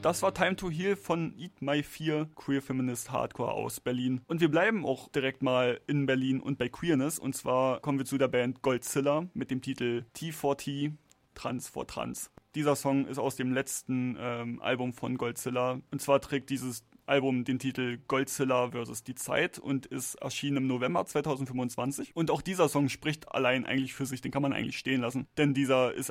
Das war Time to Heal von Eat My Fear, Queer Feminist Hardcore aus Berlin. Und wir bleiben auch direkt mal in Berlin und bei Queerness. Und zwar kommen wir zu der Band Godzilla mit dem Titel T4T, Trans for Trans. Dieser Song ist aus dem letzten Album von Godzilla. Und zwar trägt dieses Album den Titel Godzilla vs. die Zeit und ist erschienen im November 2025. Und auch dieser Song spricht allein eigentlich für sich, den kann man eigentlich stehen lassen. Denn dieser ist